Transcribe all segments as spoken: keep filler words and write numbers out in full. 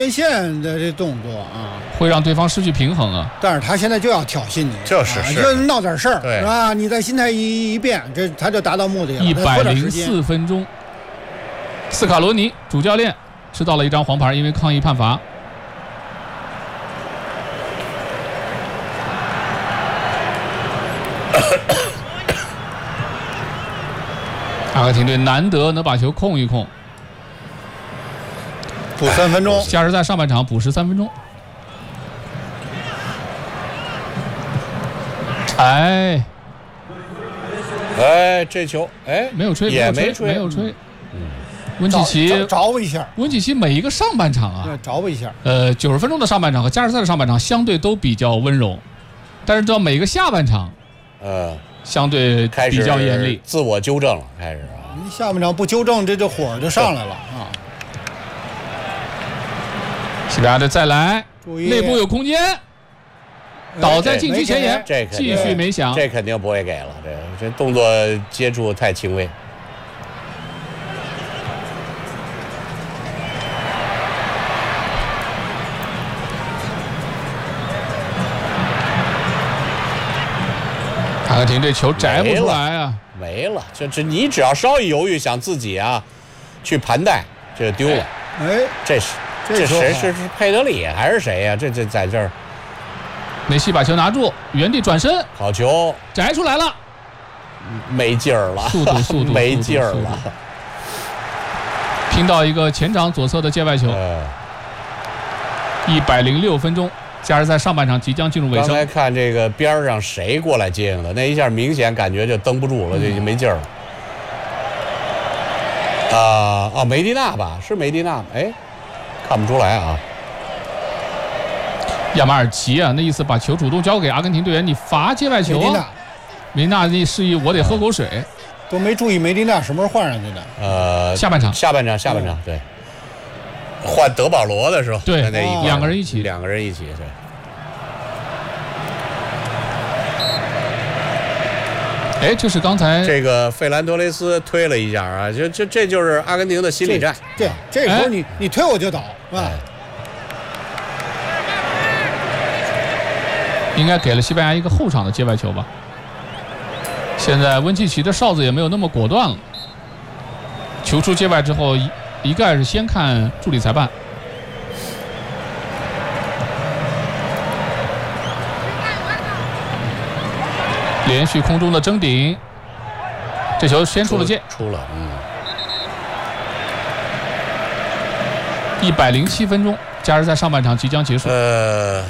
连线的这动作啊， 会让对方失去平衡啊。 但是他现在就要挑衅你， 就是啊、就闹点事儿， 是吧？你在心态一一变，这他就达到目的了。 一百零四分钟，斯卡罗尼主教练吃到了一张黄牌，因为抗议判罚。阿根廷队难得能把球控一控。 补三分钟， 加时赛上半场补时三分钟。哎， 哎，这球哎没有吹， 也没吹， 没有吹。 嗯， 温契奇着一下， 温契奇每一个上半场啊， 着一下。 呃，九十分钟的上半场和加时赛的上半场相对都比较温柔，但是到每个下半场， 呃， 相对比较严厉， 自我纠正了，开始啊。 你下半场不纠正，这这火就上来了啊。 西班牙队再来，内部有空间，倒在禁区前沿， 这继续没响， 这肯定不会给了，这这动作接触太轻微。 阿根廷这球摘不出来啊， 没了，这这你只要稍一犹豫，想自己啊去盘带，这就丢了。 哎， 这是。这谁是是佩德里还是谁呀、啊？这这在这儿， 梅西把球拿住，原地转身， 好球， 摘出来了， 没劲儿了， 速度速度没劲儿了， 拼到一个前场左侧的界外球。一百零六分钟，加时赛上半场即将进入尾声。 刚才看这个边上谁过来接应的，那一下明显感觉就蹬不住了，就已经没劲儿了。啊、呃、啊，梅迪纳吧，是梅迪纳，哎。看不出来啊， 亚马尔奇啊，那意思把球主动交给阿根廷队员，你罚界外球啊。梅纳那示意我得喝口水， 都没注意梅迪纳什么时候换上去的。 呃， 下半场， 下半场，下半场，对，换德保罗的时候， 对， 那一两个人一起， 两个人一起，对。 哎，这是刚才这个费兰多雷斯推了一下啊，就这这就是阿根廷的心理战。 对，这时候你、哎、你推我就倒，是吧？ 应该给了西班牙一个后场的界外球吧。现在温契奇的哨子也没有那么果断了，球出界外之后，一一概是先看助理裁判。连续空中的争顶，这球先出了界， 出了，嗯。 一百零七分钟，加时赛上半场即将结束。 呃，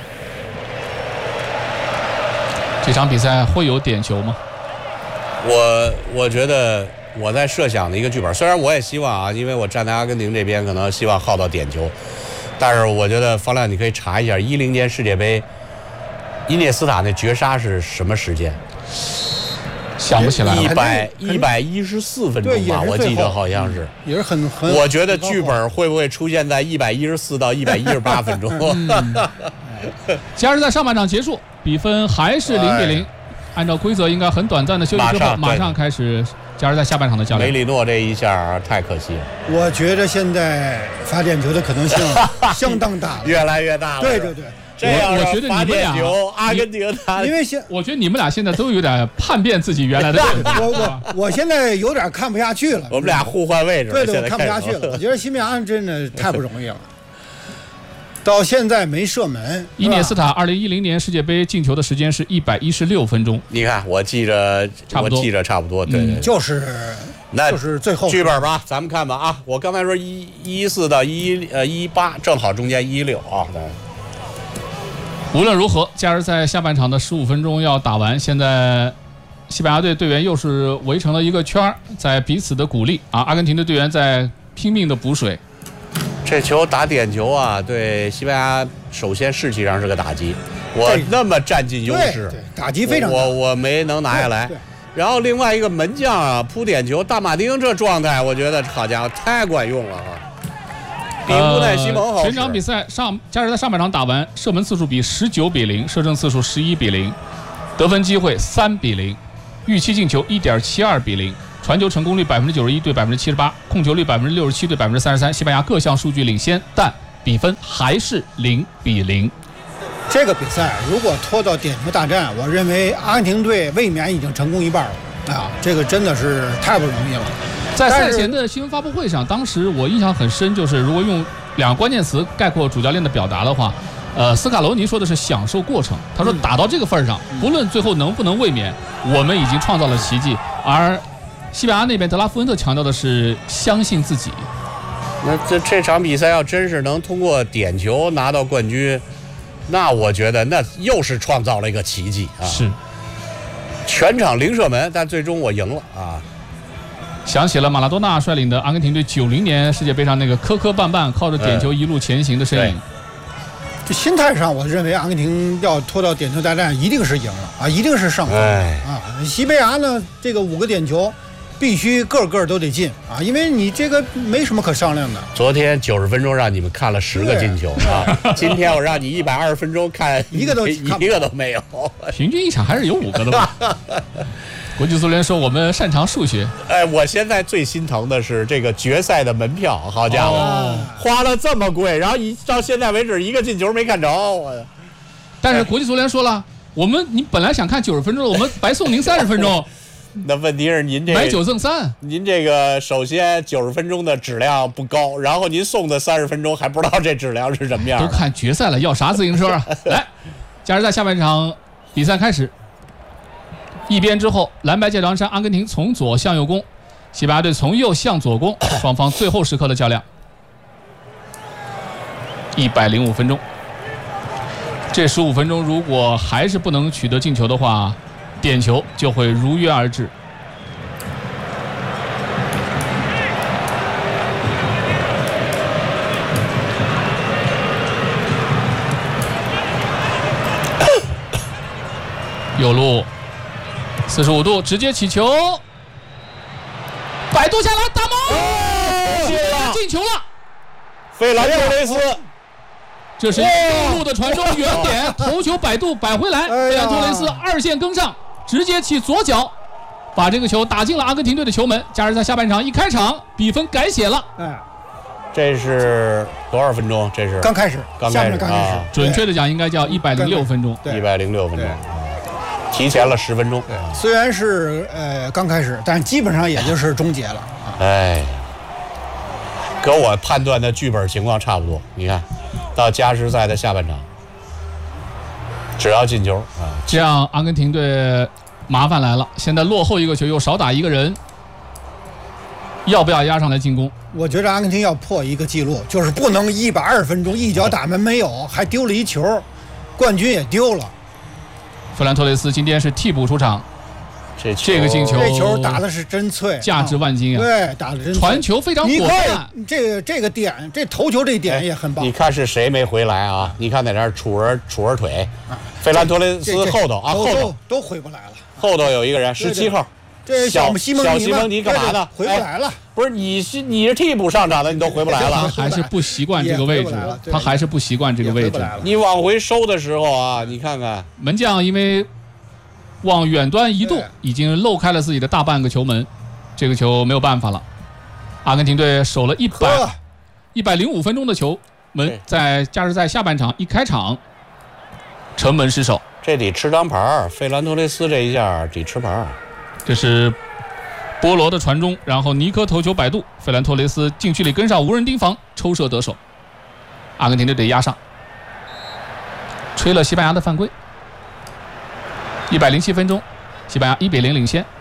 这场比赛会有点球吗？ 我我觉得我在设想的一个剧本，虽然我也希望啊，因为我站在阿根廷这边，可能希望耗到点球，但是我觉得方亮你可以查一下一零年世界杯。伊涅斯塔那绝杀是什么时间？ 想不起来了。 一百一百一十四分钟吧，我记得好像是。 也是很很。 我觉得剧本会不会出现在一百一十四到一百一十八分钟？嗯、 加时赛上半场结束，比分还是零比零。按照规则，应该很短暂的休息之后，马上开始加时赛下半场的较量。 梅里诺这一下太可惜了。 我觉得现在罚点球的可能性相当大了， 越来越大了。 对对对。 这样我觉得你们俩， 阿根廷因为现我觉得你们俩现在都有点叛变自己原来的认知。 我我我现在有点看不下去了。 我们俩互换位置， 对对，我看不下去了。我觉得西班牙真的太不容易了，到现在没射门。 伊涅斯塔二零一零年世界杯进球的时间是一百一十六分钟。 你看，我记着， 差不多， 我记着差不多，对对， 嗯、就是那就是最后剧本吧，咱们看吧啊！我刚才说一一四到一呃一八，正好中间一六啊。 无论如何，加时赛下半场的十五分钟要打完。现在，西班牙队队员又是围成了一个圈，在彼此的鼓励啊。阿根廷的队员在拼命的补水。 这球打点球啊，对西班牙首先士气上是个打击。我那么占尽优势， 打击非常大， 我我没能拿下来。然后另外一个门将啊，扑点球，大马丁这状态，我觉得好家伙太管用了啊！比乌奈西蒙好。 全场比赛上加时赛上半场打完，射门次数比十九比零，射正次数十一比零，得分机会三比零，预期进球一点七二比零，传球成功率百分之九十一对百分之七十八，控球率百分之六十七对百分之三十三。西班牙各项数据领先，但比分还是零比零。 这个比赛如果拖到点球大战，我认为阿根廷队卫冕已经成功一半了啊！这个真的是太不容易了。 在赛前的新闻发布会上，当时我印象很深，就是如果用两个关键词概括主教练的表达的话，呃，斯卡罗尼说的是享受过程。他说打到这个份上，不论最后能不能卫冕，我们已经创造了奇迹。而西班牙那边德拉夫恩特强调的是相信自己。 那这这场比赛要真是能通过点球拿到冠军，那我觉得那又是创造了一个奇迹啊！ 是， 全场零射门，但最终我赢了啊！ 想起了马拉多纳率领的阿根廷队九零年世界杯上那个磕磕绊绊、靠着点球一路前行的身影。 这心态上，我认为阿根廷要拖到点球大战，一定是赢了啊，一定是胜利啊！西班牙呢，这个五个点球必须个个都得进啊，因为你这个没什么可商量的。 昨天九十分钟让你们看了十个进球啊，今天我让你一百二十分钟看一个都一个都没有， 平均一场还是有五个的吧？国际足联说我们擅长数学。 哎，我现在最心疼的是这个决赛的门票，好家伙，哦、花了这么贵，然后一到现在为止一个进球没看着。我但是国际足联说了，我们你本来想看九十分钟，我们白送您三十分钟。 那问题是您这买九赠三， 您这个首先九十分钟的质量不高，然后您送的三十分钟还不知道这质量是什么样。 都看决赛了，要啥自行车啊？来，加时赛下半场比赛开始。一边之后，蓝白界长衫阿根廷从左向右攻，西班牙队从右向左攻，双方最后时刻的较量。一百零五分钟，这十五分钟如果还是不能取得进球的话，点球就会如约而至。右路四十五度直接起球，摆渡下来打门，哦、进球了！ 费兰托雷斯， 这是右路的传中，远点头球摆渡摆回来，费兰托雷斯二线跟上，直接起左脚，把这个球打进了阿根廷队的球门。加时赛下半场一开场，比分改写了。 哎， 这是多少分钟？这是刚开始， 刚开始， 刚开始。 啊、 准确的讲，应该叫一百零六分钟。 一百零六分钟。提前了十分钟， 虽然是呃刚开始，但基本上也就是终结了。 哎，跟我判断的剧本情况差不多。你看，到加时赛的下半场，只要进球啊， 这样阿根廷队麻烦来了。现在落后一个球，又少打一个人，要不要压上来进攻？ 我觉得阿根廷要破一个记录，就是不能一百二十分钟一脚打门没有，还丢了一球，冠军也丢了。 弗兰托雷斯今天是替补出场， 这这个进球， 这球打的是真脆， 价值万金啊！ 对，打的真脆， 传球非常果断。 这个这个点，这头球这点也很棒。 你看是谁没回来啊？你看在这儿杵着杵着腿，费兰托雷斯后头啊，后头都回不来了。 后头有一个人，十七号， 这小西蒙尼， 小西蒙尼干嘛呢？ 回不来了。 不是你是你是替补上场的，你都回不来了。 他还是不习惯这个位置，他还是不习惯这个位置。 你往回收的时候啊，你看看门将因为往远端移动，已经漏开了自己的大半个球门，这个球没有办法了。阿根廷队守了一百一百零五分钟的球门，在加时赛下半场一开场，城门失守， 这得吃张牌。费兰托雷斯这一下得吃牌。 这是波罗的传中，然后尼科头球摆渡，费兰托雷斯禁区里跟上，无人盯防，抽射得手。阿根廷队得压上，吹了西班牙的犯规。一百零七分钟，西班牙一比零领先。